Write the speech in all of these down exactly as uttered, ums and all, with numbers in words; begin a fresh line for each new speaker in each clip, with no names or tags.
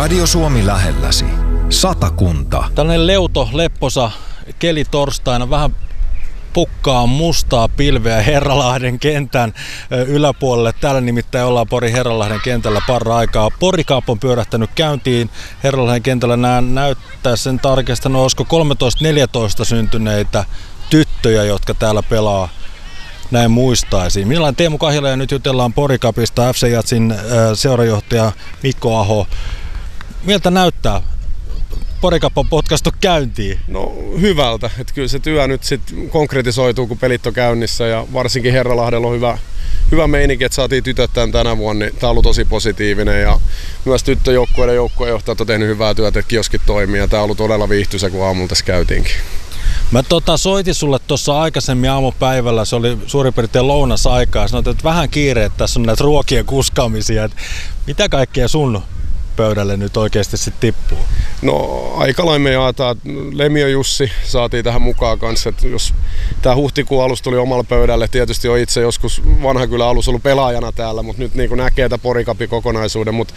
Radio Suomi lähelläsi. Satakunta.
Tällainen leuto, lepposa keli torstaina, vähän pukkaa mustaa pilveä Herralahden kentän yläpuolelle. Täällä nimittäin ollaan Porin Herralahden kentällä parra aikaa. Pori Cup on pyörähtänyt käyntiin. Herralahden kentällä nämä näyttää sen tarkistan, no olisiko kolmetoista neljätoista syntyneitä tyttöjä, jotka täällä pelaa. Näin muistaisin. Minä olen Teemu Kahila ja nyt jutellaan Pori Cupista. F C Jatsin seurajohtaja Mikko Aho. Miltä näyttää? Pori Cup on potkastu käyntiin.
No hyvältä. Että kyllä se työ nyt sit konkretisoituu, kun pelit on käynnissä ja varsinkin Herralahdella on hyvä, hyvä meininki, että saatiin tytöt tämän tänä vuonna. Niin tämä on ollut tosi positiivinen ja myös tyttöjoukkueiden joukkueenjohtajat on tehnyt hyvää työtä, että kioskit toimii ja tämä on ollut todella viihtyisä, kun aamulla tässä käytiinkin.
Mä tota, soitin sulle tuossa aikaisemmin aamupäivällä, se oli suurin piirtein lounasaikaa, ja sanoit, että vähän kiire, että tässä on näitä ruokien kuskaamisia. Että mitä kaikkea sun pöydälle nyt oikeasti sitten tippuu?
No aika lailla me jaetaan. Lemio Jussi saatiin tähän mukaan kanssa. Että jos tämä huhtikuun alus tuli omalle pöydälle, tietysti on itse joskus Vanhakylän alus ollut pelaajana täällä, mutta nyt niin näkee tämän Pori Cupin kokonaisuuden. Mutta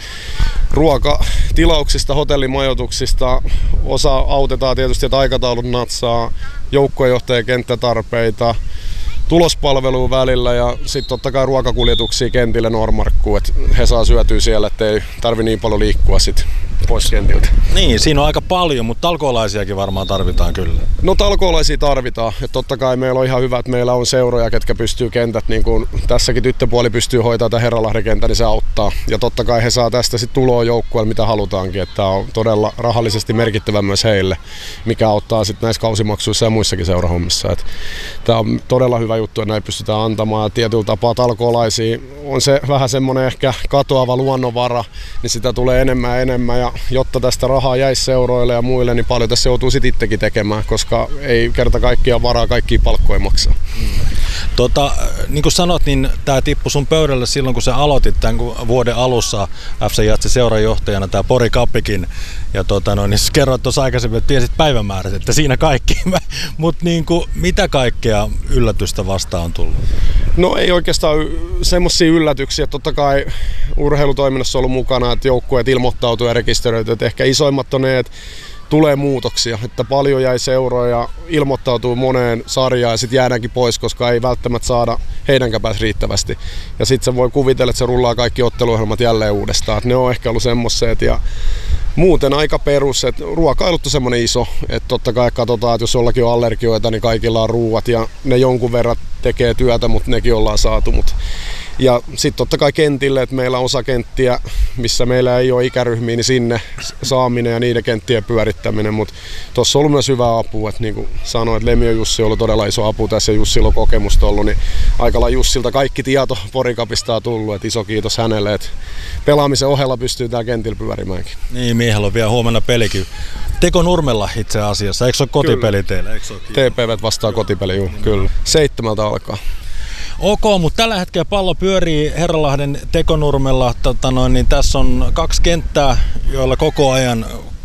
ruokatilauksista, hotellimajoituksista osa autetaan tietysti, että aikataulut natsaa, joukkueenjohtajien kenttätarpeita, tulospalvelua välillä ja sitten totta kai ruokakuljetuksia kentille Normarkkuun, että he saa syötyä siellä, ettei tarvi niin paljon liikkua sit pois kentiltä.
Niin, siinä on aika paljon, mutta talkoolaisiakin varmaan tarvitaan kyllä.
No talkoolaisia tarvitaan. Ja totta kai meillä on ihan hyvä, että meillä on seuroja, ketkä pystyy kentät, niin kuin tässäkin tyttöpuoli pystyy hoitamaan tämän Herralahden kentän, niin se auttaa. Ja totta kai he saa tästä sitten tuloa joukkueelle, mitä halutaankin. Että tämä on todella rahallisesti merkittävä myös heille, mikä auttaa sitten näissä kausimaksuissa ja muissakin seurahommissa. Että tämä on todella hyvä juttu, että näin pystytään antamaan. Ja tietyllä tapaa talkoolaisia on se vähän semmoinen ehkä katoava luonnonvara, niin sitä tulee enemmän ja enemmän. Ja jotta tästä rahaa jäisi seuroille ja muille, niin paljon tässä joutuu sitten itsekin tekemään, koska ei kerta kaikkiaan varaa kaikkia palkkoja maksaa.
Mm. Tota, niin kuin sanot, niin tämä tippui sun pöydälle silloin, kun sä aloitit tämän vuoden alussa F C Jatsin seurajohtajana, tämä Pori Cupikin. Ja tota, no, niin kerroit tuossa aikaisemmin, että tiesit päivämäärät, että siinä kaikki. Mutta niin mitä kaikkea yllätystä vastaan on tullut?
No ei oikeastaan semmoisia yllätyksiä. Totta kai urheilutoiminnassa on ollut mukana, että joukkueet ilmoittautuu ja rekisteröityy. Ehkä isoimmat on ne, että tulee muutoksia, että paljon jäi seuroja, ilmoittautuu moneen sarjaan ja sitten jäädäänkin pois, koska ei välttämättä saada heidänkään päässä riittävästi. Ja sitten se voi kuvitella, että se rullaa kaikki otteluohjelmat jälleen uudestaan. Et ne on ehkä ollut semmoiset ja muuten aika perus, että ruokailut on semmoinen iso, että totta kai katsotaan, että jos jollakin on allergioita, niin kaikilla on ruuat ja ne jonkun verran tekee työtä, mutta nekin ollaan saatu. Mut. Ja sitten totta kai kentille, että meillä on osa kenttiä, missä meillä ei ole ikäryhmiä, niin sinne saaminen ja niiden kenttien pyörittäminen. Mutta tuossa on ollut myös hyvä apu, että niin kuin sanoin, että Lemio Jussi on ollut todella iso apu tässä ja Jussilla on kokemusta ollut, niin aika lailla Jussilta kaikki tieto Pori Cupista on tullut, että iso kiitos hänelle, että pelaamisen ohella pystyy täällä kentillä pyörimäänkin.
Niin, miehellä on vielä huomenna pelikin. Teko Nurmella itse asiassa, eikö se ole kotipeli teillä?
T P V vastaa kotipeli, juu, kyllä. Seitsemältä alkaa.
Ok, mutta tällä hetkellä pallo pyörii Herralahden Tekonurmella. Tota noin, niin tässä on kaksi kenttää, joilla koko ajan,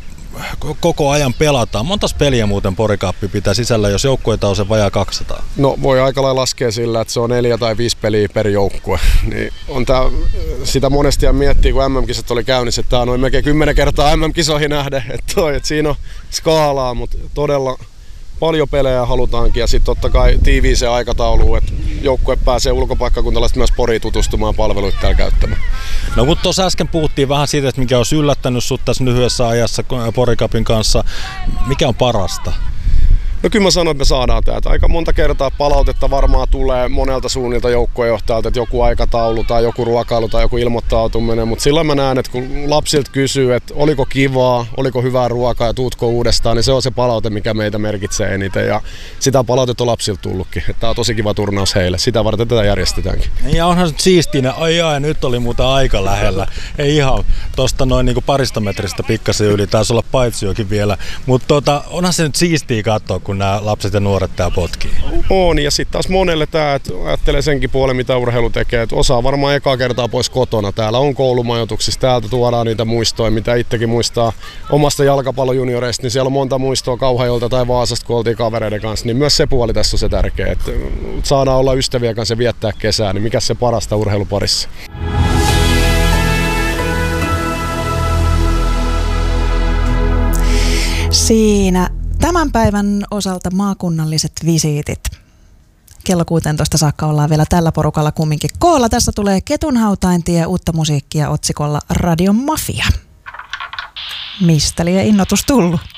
koko ajan pelataan. Montas peliä muuten Pori Cup pitää sisällä, jos joukkueita on se vajaa kaksisataa?
No voi aika lailla laskea sillä, että se on neljä tai viisi peliä per joukkue. Niin on tää, sitä monesti miettii, kun M M-kisat oli käynnissä, että tämä on noin melkein kymmenen kertaa M M-kisoihin nähden. Että, toi, että siinä on skaalaa, mutta todella paljon pelejä halutaankin ja sitten totta kai tiiviiseen aikatauluun, että joukkue pääsee ulkopaikkakuntalaiset myös Poriin tutustumaan palveluita täällä käyttämään.
No kun tuossa äsken puhuttiin vähän siitä, että mikä olisi yllättänyt sut tässä lyhyessä ajassa Pori Cupin kanssa, mikä on parasta?
No kyllä mä sanoin, että me saadaan täältä. Aika monta kertaa palautetta varmaan tulee monelta suunnilta joukkueenjohtajalta, että joku aikataulu tai joku ruokailu tai joku ilmoittautuminen, mutta silloin mä näen, että kun lapsilta kysyy, että oliko kivaa, oliko hyvää ruokaa ja tuutko uudestaan, niin se on se palaute, mikä meitä merkitsee eniten ja sitä palautetta on lapsilta tullutkin. Tämä on tosi kiva turnaus heille, sitä varten tätä järjestetäänkin.
Ja onhan se siistiä, ai ai, nyt oli muuta aika lähellä. Ei ihan tuosta noin niin kuin parista metristä pikkasen yli, taisi olla paitsiokin vielä, mutta tota, onhan se nyt siistiä katsoa, kun nämä lapset ja nuoret tää potkii.
On, ja sitten taas monelle tämä, että ajattelee senkin puolen, mitä urheilu tekee, että osaa varmaan ekaa kertaa pois kotona. Täällä on koulumajoituksissa, täältä tuodaan niitä muistoja, mitä itsekin muistaa omasta jalkapallojunioreista, niin siellä on monta muistoa Kauhajolta tai Vaasasta, kun oltiin kavereiden kanssa, niin myös se puoli tässä on se tärkeä, että saadaan olla ystäviä kanssa viettää kesää, niin mikä se parasta urheiluparissa.
Siinä tämän päivän osalta maakunnalliset visiitit. Kello kuusitoista saakka ollaan vielä tällä porukalla kumminkin koolla. Tässä tulee Ketunhautaintie, uutta musiikkia otsikolla Radio Mafia. Mistä liian innotus tullut?